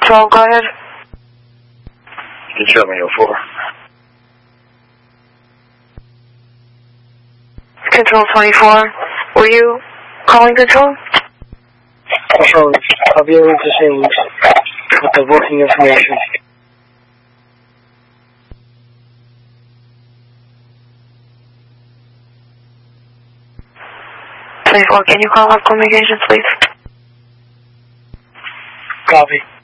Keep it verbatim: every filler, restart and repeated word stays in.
twelve, go ahead. Control me, oh four. Control twenty-four. Were you calling Control? Control, Javier disabled with the working information. twenty-four, can you call up communications, please? Copy.